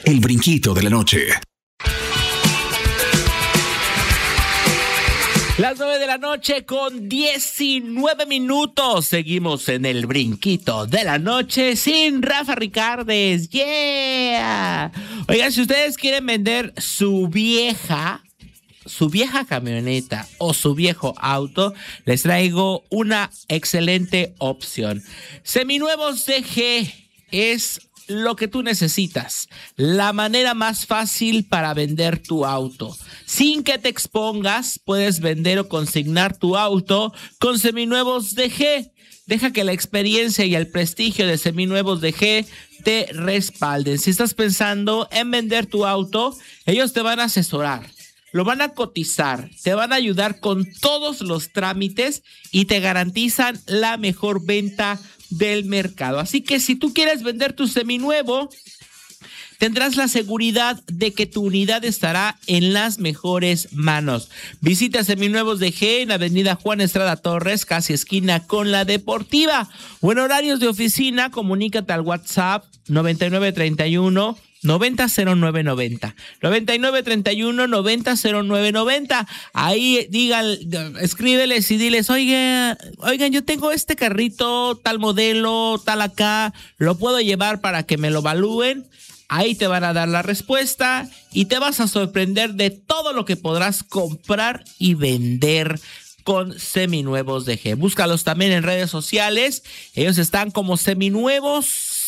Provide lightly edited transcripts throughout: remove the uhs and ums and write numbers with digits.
El brinquito de la noche. Las 9 de la noche con 19 minutos. Seguimos en el brinquito de la noche sin Rafa Ricardes. ¡Yeah! Oigan, si ustedes quieren vender su vieja camioneta o su viejo auto, les traigo una excelente opción. Seminuevos DG es lo que tú necesitas, la manera más fácil para vender tu auto. Sin que te expongas, puedes vender o consignar tu auto con Seminuevos DG. Deja que la experiencia y el prestigio de Seminuevos DG te respalden. Si estás pensando en vender tu auto, ellos te van a asesorar, lo van a cotizar, te van a ayudar con todos los trámites y te garantizan la mejor venta del mercado. Así que si tú quieres vender tu seminuevo, tendrás la seguridad de que tu unidad estará en las mejores manos. Visita Seminuevos DG en Avenida Juan Estrada Torres, casi esquina con la Deportiva. O en horarios de oficina, comunícate al WhatsApp 9931 900990 9931 900990. Ahí escríbeles y diles: oigan, yo tengo este carrito, tal modelo, tal acá, lo puedo llevar para que me lo evalúen. Ahí te van a dar la respuesta y te vas a sorprender de todo lo que podrás comprar y vender con Seminuevos DG. Búscalos también en redes sociales. Ellos están como Seminuevos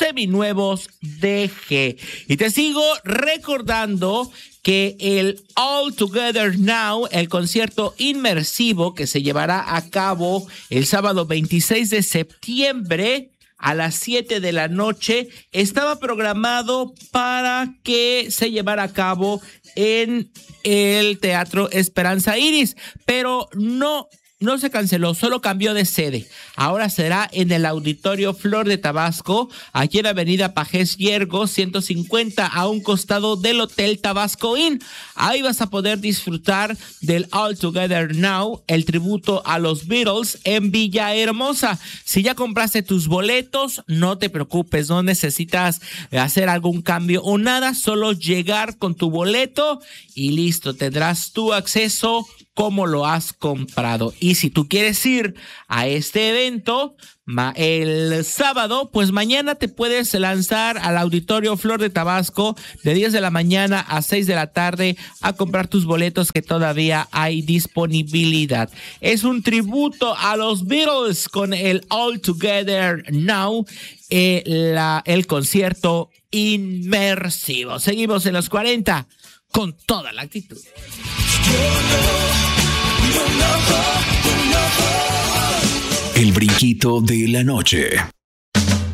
DG. Y te sigo recordando que el All Together Now, el concierto inmersivo que se llevará a cabo el sábado 26 de septiembre a las 7 de la noche, estaba programado para que se llevara a cabo en el Teatro Esperanza Iris, pero no se canceló, solo cambió de sede. Ahora será en el Auditorio Flor de Tabasco, aquí en Avenida Pajés Yergo 150, a un costado del Hotel Tabasco Inn. Ahí vas a poder disfrutar del All Together Now, el tributo a los Beatles en Villahermosa. Si ya compraste tus boletos, no te preocupes, no necesitas hacer algún cambio o nada, solo llegar con tu boleto y listo, tendrás tu acceso como lo has comprado. Y si tú quieres ir a este evento el sábado, pues mañana te puedes lanzar al Auditorio Flor de Tabasco de 10 de la mañana a 6 de la tarde a comprar tus boletos, que todavía hay disponibilidad. Es un tributo a los Beatles con el All Together Now, el concierto inmersivo. Seguimos en los 40 con toda la actitud. El brinquito de la noche.